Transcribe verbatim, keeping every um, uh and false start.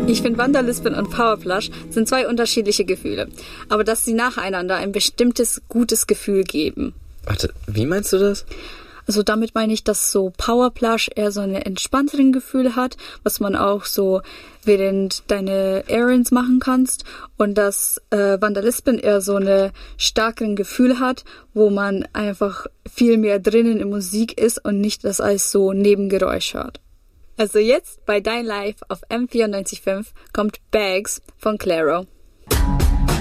Ich finde, Wanderlispeln und Powerplush sind zwei unterschiedliche Gefühle, aber dass sie nacheinander ein bestimmtes gutes Gefühl geben. Warte, wie meinst du das? Also damit meine ich, dass so Powerplush eher so ein entspannteren Gefühl hat, was man auch so während deine Errands machen kannst, und dass äh, Wanderlispeln eher so eine stärkeren Gefühl hat, wo man einfach viel mehr drinnen in Musik ist und nicht das als so Nebengeräusch hört. Also jetzt bei Dein Live auf M vierundneunzig Komma fünf kommt Bags von Clairo.